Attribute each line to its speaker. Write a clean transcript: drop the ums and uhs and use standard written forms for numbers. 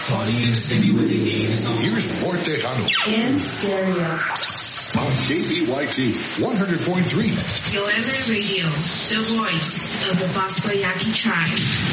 Speaker 1: Party in the city where they need is on.
Speaker 2: Here's Mort Tejano.
Speaker 3: In stereo.
Speaker 2: On KPYT 100.3.
Speaker 4: Your Ever Radio, the voice of the Bosco Yaqui tribe.